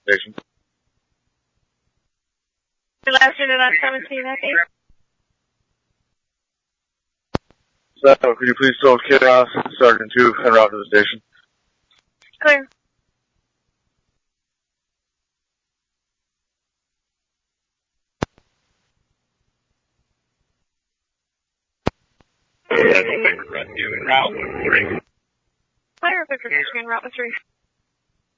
station. Last unit on 17 at 8. So, could you please hold Chaos, Sergeant 2, en route to the station? Clear. Rescue en route with 3. Clear, Victor, en route with 3.